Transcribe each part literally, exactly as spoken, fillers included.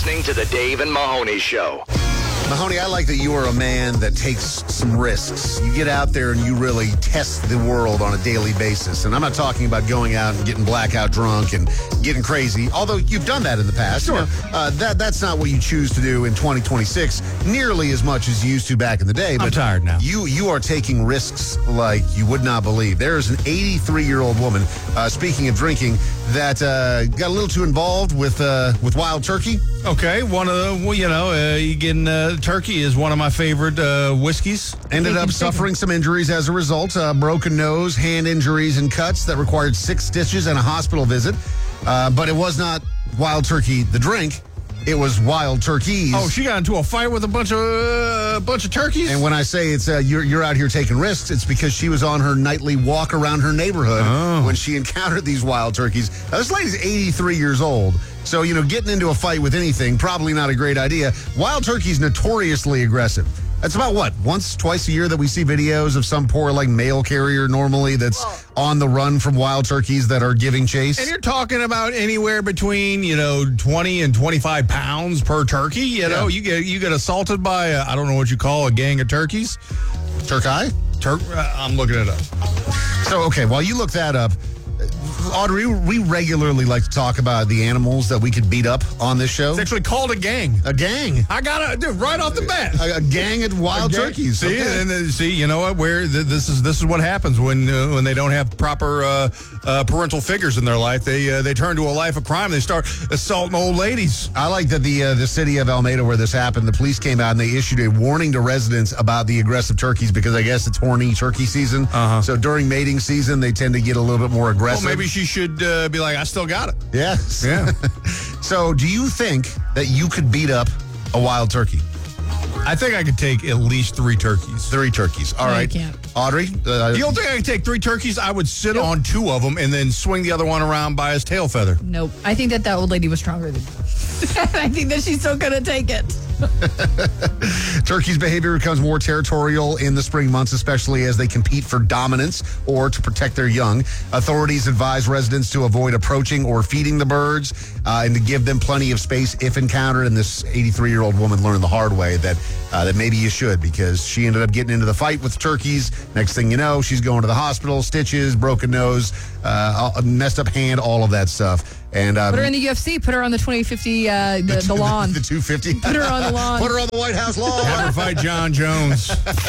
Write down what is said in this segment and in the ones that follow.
listening to The Dave and Mahoney Show. Mahoney, I like that you are a man that takes some risks. You get out there and you really test the world on a daily basis. And I'm not talking about going out and getting blackout drunk and getting crazy, although you've done that in the past. Sure. You know, uh, that, that's not what you choose to do in twenty twenty-six, nearly as much as you used to back in the day. But I'm tired now. You, you are taking risks like you would not believe. There's an eighty-three-year-old woman, uh, speaking of drinking, that uh, got a little too involved with, uh, with wild turkey. Okay, one of the, well, you know, uh, you getting uh, turkey is one of my favorite uh, whiskeys. Ended up suffering some injuries as a result. Uh, broken nose, hand injuries, and cuts that required six stitches and a hospital visit. Uh, but it was not wild turkey, the drink. It was wild turkeys. Oh, she got into a fight with a bunch of uh, bunch of turkeys? And when I say it's uh, you're, you're out here taking risks, it's because she was on her nightly walk around her neighborhood oh. when she encountered these wild turkeys. Now, this lady's eighty-three years old. So, you know, getting into a fight with anything, probably not a great idea. Wild turkey's notoriously aggressive. That's about what, once, twice a year that we see videos of some poor, like, mail carrier normally that's on the run from wild turkeys that are giving chase. And you're talking about anywhere between, you know, twenty and twenty-five pounds per turkey. You know, Yeah. you get you get assaulted by, a, I don't know what you call a gang of turkeys. Turkey? Tur- uh, I'm looking it up. So, okay, while you look that up, Audrey, we regularly like to talk about the animals that we could beat up on this show. It's actually called a gang. A gang. I got to dude, right off the bat. A, a gang of wild gang. turkeys. See, Okay. and then, see, you know what? Where th- this is this is what happens when uh, when they don't have proper uh, uh, parental figures in their life. They uh, they turn to a life of crime. They start assaulting old ladies. I like that the uh, the city of Almeda, where this happened, the police came out and they issued a warning to residents about the aggressive turkeys because I guess it's horny turkey season. Uh-huh. So during mating season, they tend to get a little bit more aggressive. Well, maybe she should uh, be like, I still got it. Yes. Yeah. So do you think that you could beat up a wild turkey? I think I could take at least three turkeys. Three turkeys. All No, you right. can't. Audrey? Uh, You don't think I could take three turkeys? I would sit on two of them and then swing the other one around by his tail feather. Nope. I think that that old lady was stronger than you. I think that she's still going to take it. Turkey's behavior becomes more territorial in the spring months, especially as they compete for dominance or to protect their young. Authorities advise residents to avoid approaching or feeding the birds uh, and to give them plenty of space if encountered. And this eighty-three-year-old woman learned the hard way that uh, that maybe you should, because she ended up getting into the fight with turkeys. Next thing you know, she's going to the hospital, stitches, broken nose, uh, a messed up hand, all of that stuff. And um, Put her in the U F C. Put her on the twenty fifty, uh, the, the lawn. the two fifty. Put her on the lawn. Put her on the White House lawn. Have her fight John Jones.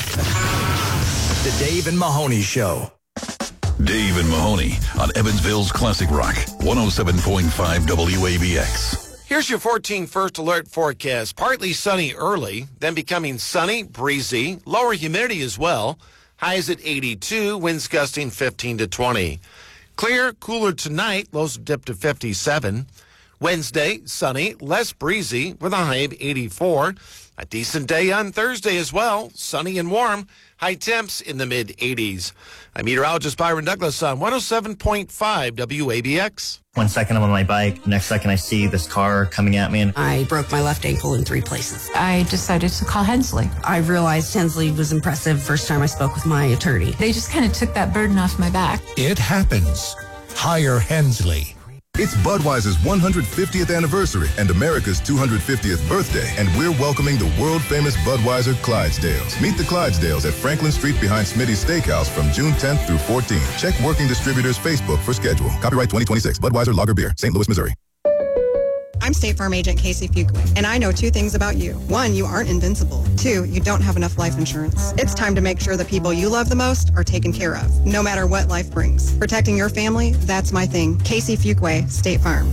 The Dave and Mahoney Show. Dave and Mahoney on Evansville's Classic Rock, one oh seven point five W A B X. Here's your fourteen first alert forecast. Partly sunny early, then becoming sunny, breezy, lower humidity as well. Highs at eighty-two, winds gusting fifteen to twenty. Clear, cooler tonight, lows dip to fifty-seven. Wednesday, sunny, less breezy with a high of eighty-four. A decent day on Thursday as well, sunny and warm. High temps in the mid-eighties. I'm meteorologist Byron Douglas on one oh seven point five W A B X. One second I'm on my bike, next second I see this car coming at me. And I broke my left ankle in three places. I decided to call Hensley. I realized Hensley was impressive first time I spoke with my attorney. They just kind of took that burden off my back. It happens. Hire Hensley. It's Budweiser's one hundred fiftieth anniversary and America's two hundred fiftieth birthday, and we're welcoming the world-famous Budweiser Clydesdales. Meet the Clydesdales at Franklin Street behind Smitty's Steakhouse from June tenth through fourteenth. Check Working Distributors Facebook for schedule. Copyright twenty twenty-six, Budweiser Lager Beer, Saint Louis, Missouri. I'm State Farm Agent Casey Fuqua, and I know two things about you. One, you aren't invincible. Two, you don't have enough life insurance. It's time to make sure the people you love the most are taken care of, no matter what life brings. Protecting your family, that's my thing. Casey Fuqua, State Farm.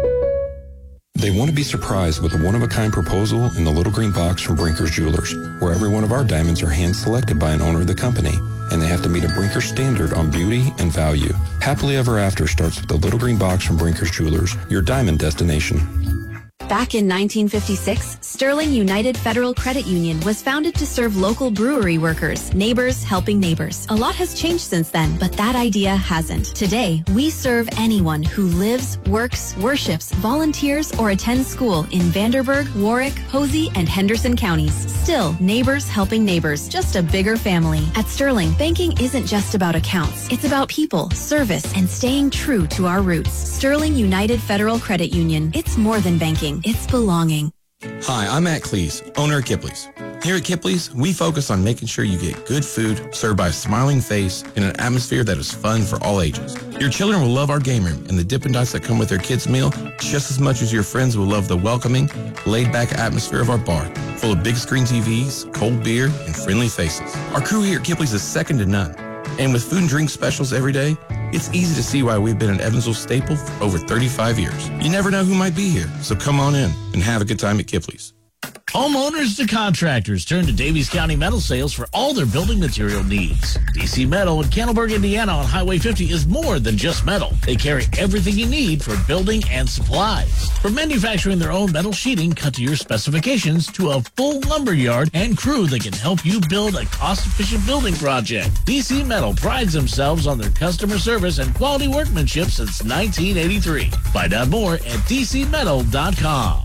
They want to be surprised with a one-of-a-kind proposal in the little green box from Brinker's Jewelers, where every one of our diamonds are hand-selected by an owner of the company, and they have to meet a Brinker standard on beauty and value. Happily Ever After starts with the little green box from Brinker's Jewelers, your diamond destination. Back in nineteen fifty-six, Sterling United Federal Credit Union was founded to serve local brewery workers, neighbors helping neighbors. A lot has changed since then, but that idea hasn't. Today, we serve anyone who lives, works, worships, volunteers, or attends school in Vanderburgh, Warwick, Posey, and Henderson counties. Still, neighbors helping neighbors, just a bigger family. At Sterling, banking isn't just about accounts. It's about people, service, and staying true to our roots. Sterling United Federal Credit Union. It's more than banking. belonging. It's belonging. Hi, I'm Matt Cleese, owner of Kipley's. Here at Kipley's, we focus on making sure you get good food served by a smiling face in an atmosphere that is fun for all ages. Your children will love our game room and the Dippin' Dots that come with their kids' meal just as much as your friends will love the welcoming, laid-back atmosphere of our bar, full of big screen T Vs, cold beer, and friendly faces. Our crew here at Kipley's is second to none. And with food and drink specials every day, it's easy to see why we've been an Evansville staple for over thirty-five years. You never know who might be here, so come on in and have a good time at Kipley's. Homeowners to contractors turn to Davies County Metal Sales for all their building material needs. D C Metal in Candleburg, Indiana on Highway fifty is more than just metal. They carry everything you need for building and supplies. From manufacturing their own metal sheeting cut to your specifications to a full lumber yard and crew that can help you build a cost-efficient building project. D C Metal prides themselves on their customer service and quality workmanship since nineteen eighty-three. Find out more at d c metal dot com.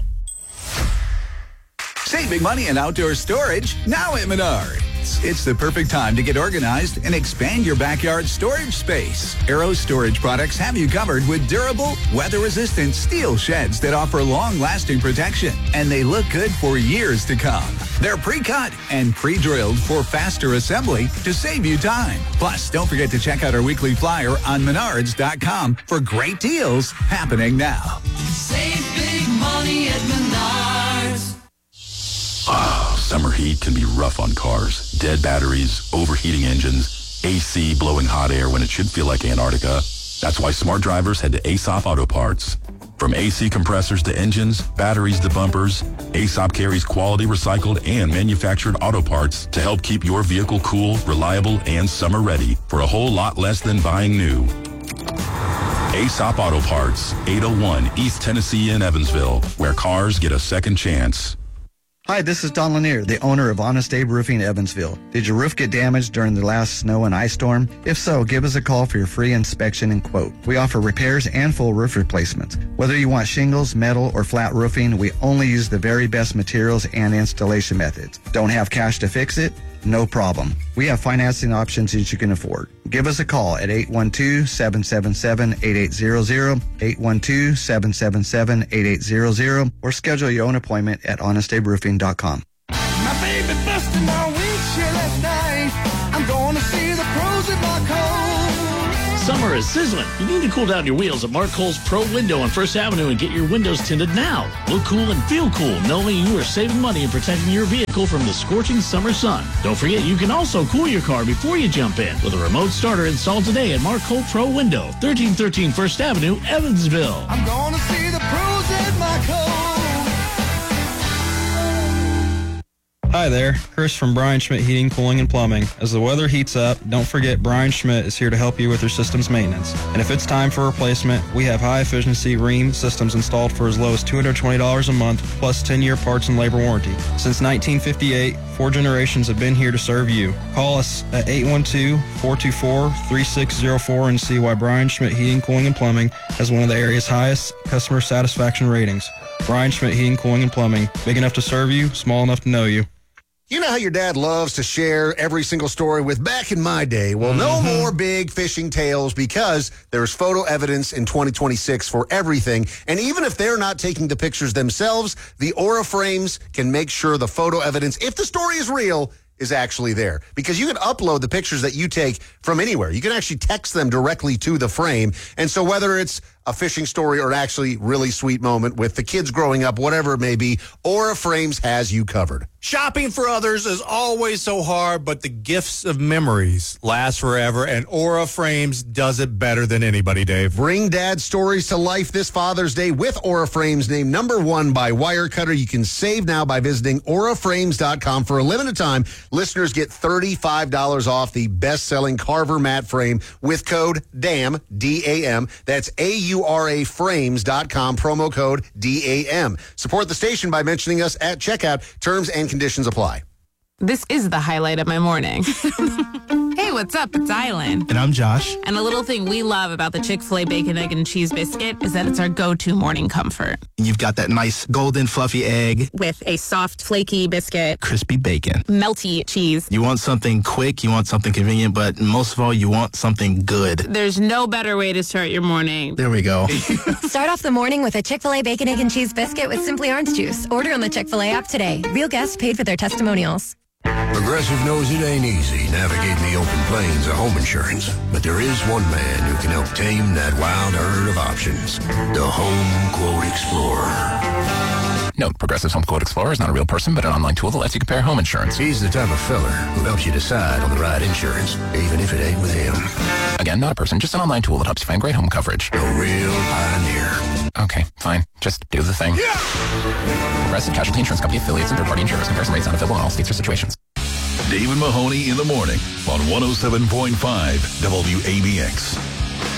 Saving money in outdoor storage now at Menards. It's the perfect time to get organized and expand your backyard storage space. Arrow Storage Products have you covered with durable, weather-resistant steel sheds that offer long-lasting protection, and they look good for years to come. They're pre-cut and pre-drilled for faster assembly to save you time. Plus, don't forget to check out our weekly flyer on menards dot com for great deals happening now. Save big money at Menards. Ah, summer heat can be rough on cars. Dead batteries, overheating engines, A C blowing hot air when it should feel like Antarctica. That's why smart drivers head to Aesop Auto Parts. From A C compressors to engines, batteries to bumpers, Aesop carries quality recycled and manufactured auto parts to help keep your vehicle cool, reliable, and summer ready for a whole lot less than buying new. Aesop Auto Parts, eight oh one East Tennessee in Evansville, where cars get a second chance. Hi, this is Don Lanier, the owner of Honest Abe Roofing Evansville. Did your roof get damaged during the last snow and ice storm? If so, give us a call for your free inspection and quote. We offer repairs and full roof replacements. Whether you want shingles, metal, or flat roofing, we only use the very best materials and installation methods. Don't have cash to fix it? No problem. We have financing options that you can afford. Give us a call at eight one two, seven seven seven, eight eight zero zero, eight one two, seven seven seven, eight eight zero zero, or schedule your own appointment at honest abe roofing dot com. My baby busted my windshield last night. I'm going to see the pros at Mark Cole. Summer is sizzling. You need to cool down your wheels at Mark Cole's Pro Window on First Avenue and get your windows tinted now. Look cool and feel cool, knowing you are saving money and protecting your vehicle from the scorching summer sun. Don't forget, you can also cool your car before you jump in with a remote starter installed today at Mark Cole Pro Window, thirteen thirteen First Avenue, Evansville. I'm going to see the pros at Mark Cole. Hi there, Chris from Brian Schmidt Heating, Cooling, and Plumbing. As the weather heats up, don't forget Brian Schmidt is here to help you with your system's maintenance. And if it's time for replacement, we have high-efficiency Rheem systems installed for as low as two hundred twenty dollars a month, plus ten-year parts and labor warranty. Since nineteen fifty-eight, four generations have been here to serve you. Call us at eight one two, four two four, three six zero four and see why Brian Schmidt Heating, Cooling, and Plumbing has one of the area's highest customer satisfaction ratings. Brian Schmidt Heating, Cooling, and Plumbing. Big enough to serve you, small enough to know you. You know how your dad loves to share every single story with back in my day? Well, no Mm-hmm. more big fishing tales because there's photo evidence in twenty twenty-six for everything. And even if they're not taking the pictures themselves, the Aura frames can make sure the photo evidence, if the story is real, is actually there. Because you can upload the pictures that you take from anywhere. You can actually text them directly to the frame. And so whether it's a fishing story or actually really sweet moment with the kids growing up, whatever it may be, Aura Frames has you covered. Shopping for others is always so hard, but the gifts of memories last forever, and Aura Frames does it better than anybody, Dave. Bring dad's stories to life this Father's Day with Aura Frames, named number one by Wirecutter. You can save now by visiting aura frames dot com. For a limited time, listeners get thirty-five dollars off the best-selling Carver mat frame with code DAM, D A M. That's A U R A frames dot com, promo code D A M. Support the station by mentioning us at checkout. Terms and conditions apply. This is the highlight of my morning. Hey, what's up? It's Island. And I'm Josh. And a little thing we love about the Chick-fil-A Bacon, Egg, and Cheese Biscuit is that it's our go-to morning comfort. You've got that nice golden fluffy egg with a soft, flaky biscuit, crispy bacon, melty cheese. You want something quick, you want something convenient, but most of all, you want something good. There's no better way to start your morning. There we go. Start off the morning with a Chick-fil-A Bacon, Egg, and Cheese Biscuit with Simply Orange Juice. Order on the Chick-fil-A app today. Real guests paid for their testimonials. Progressive knows it ain't easy navigating the open plains of home insurance, but there is one man who can help tame that wild herd of options. The Home Quote Explorer. Note, Progressive's Home Quote Explorer is not a real person, but an online tool that lets you compare home insurance. He's the type of feller who helps you decide on the right insurance, even if it ain't with him. Again, not a person, just an online tool that helps you find great home coverage. A real pioneer. Okay, fine. Just do the thing. Yeah! Progressive Casualty Insurance Company affiliates and third-party insurers. Comparison rates not available in all states or situations. David Mahoney in the morning on one oh seven point five W A B X.